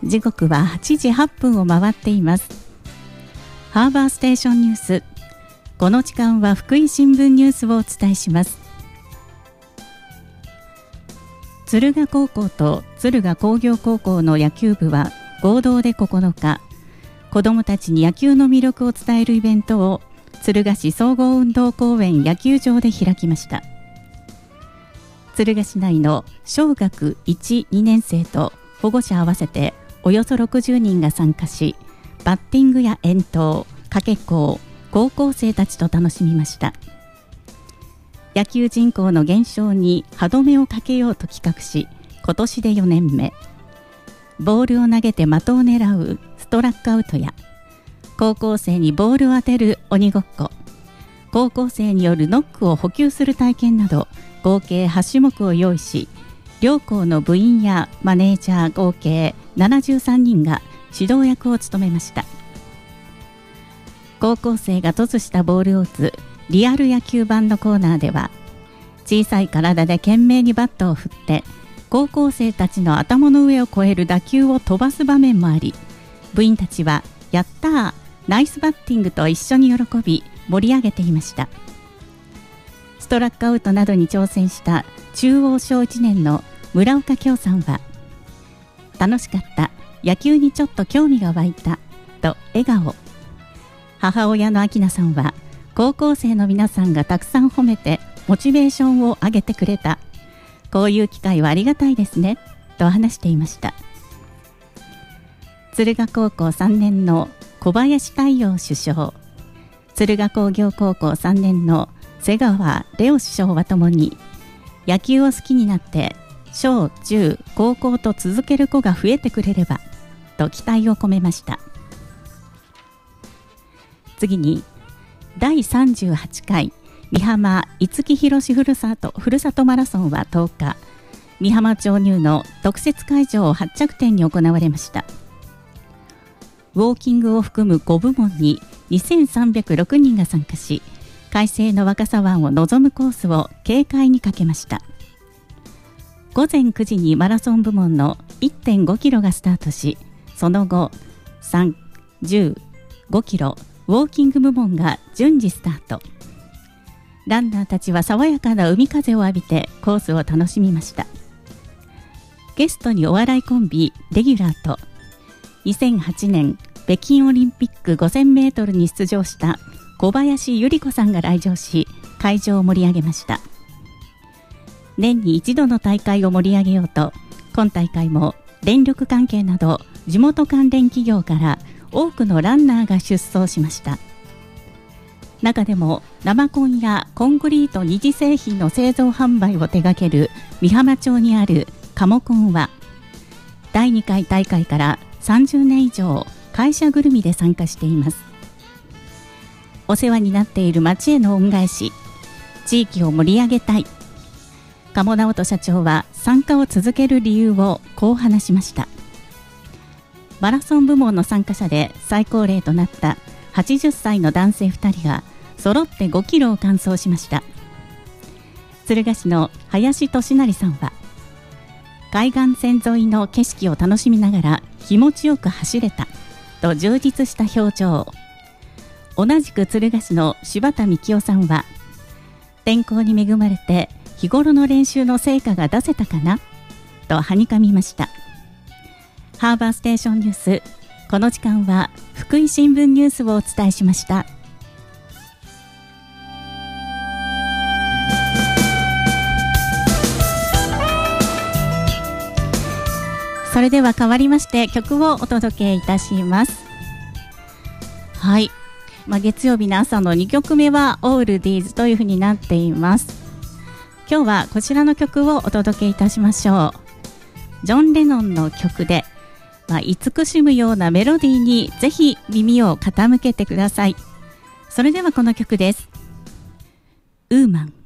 時刻は8時8分を回っています。ハーバーステーションニュース。この時間は福井新聞ニュースをお伝えします。敦賀高校と敦賀工業高校の野球部は合同で9日、子どもたちに野球の魅力を伝えるイベントを敦賀市総合運動公園野球場で開きました。敦賀市内の小学1、2年生と保護者合わせておよそ60人が参加し、バッティングや遠投、かけっこを高校生たちと楽しみました。野球人口の減少に歯止めをかけようと企画し、今年で4年目。ボールを投げて的を狙うストラックアウトや、高校生にボールを当てる鬼ごっこ、高校生によるノックを補給する体験など、合計8種目を用意し、両校の部員やマネージャー合計73人が指導役を務めました。高校生がトスしたボールを打つリアル野球盤のコーナーでは、小さい体で懸命にバットを振って高校生たちの頭の上を越える打球を飛ばす場面もあり、部員たちはやったー、ナイスバッティングと一緒に喜び盛り上げていました。ストラックアウトなどに挑戦した中央小1年の村岡京さんは、楽しかった、野球にちょっと興味が湧いたと笑顔。母親の明菜さんは、高校生の皆さんがたくさん褒めてモチベーションを上げてくれた、こういう機会はありがたいですねと話していました。敦賀高校3年の小林太陽主将、敦賀工業高校3年の瀬川レオ主将はともに、野球を好きになって小中高校と続ける子が増えてくれればと期待を込めました。次に、第38回美浜五木ひろしふるさとマラソンは10日、美浜町入の特設会場発着点に行われました。ウォーキングを含む5部門に2306人が参加し、快晴の若狭湾を望むコースを軽快に駆けました。午前9時にマラソン部門の 1.5 キロがスタートし、その後3、10、5キロウォーキング部門が順次スタート。ランナーたちは爽やかな海風を浴びてコースを楽しみました。ゲストにお笑いコンビレギュラーと、2008年北京オリンピック5000メートルに出場した小林百合子さんが来場し、会場を盛り上げました。年に一度の大会を盛り上げようと、今大会も電力関係など地元関連企業から多くのランナーが出走しました。中でも生コンやコンクリート二次製品の製造販売を手掛ける美浜町にあるカモコンは、第2回大会から30年以上会社ぐるみで参加しています。お世話になっている町への恩返し、地域を盛り上げたい。鴨直人社長は参加を続ける理由をこう話しました。マラソン部門の参加者で最高齢となった80歳の男性2人が揃って5キロを完走しました。敦賀市の林俊成さんは、海岸線沿いの景色を楽しみながら気持ちよく走れたと充実した表情。同じく敦賀市の柴田幹夫さんは、天候に恵まれて日頃の練習の成果が出せたかなとはにかみました。ハーバーステーションニュース、この時間は福井新聞ニュースをお伝えしました。それでは変わりまして曲をお届けいたします。はい、月曜日の朝の2曲目はオールディーズというふうになっています。今日はこちらの曲をお届けいたしましょう。ジョン・レノンの曲で、慈しむようなメロディーにぜひ耳を傾けてください。それではこの曲です。ウーマン。